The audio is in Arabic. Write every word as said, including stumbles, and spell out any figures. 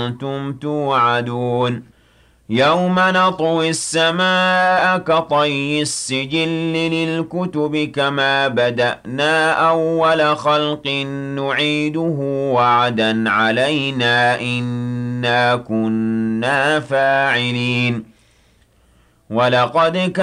كُنتُمْ تُوعَدُونَ يَوْمَ نَطْوِي السَّمَاءَ كَطَيِّ السِّجِلِّ لِلْكُتُبِ كَمَا بَدَأْنَا أَوَّلَ خَلْقٍ نُّعِيدُهُ وَعْدًا عَلَيْنَا إِنَّا كُنَّا فَاعِلِينَ وَلَقَدْ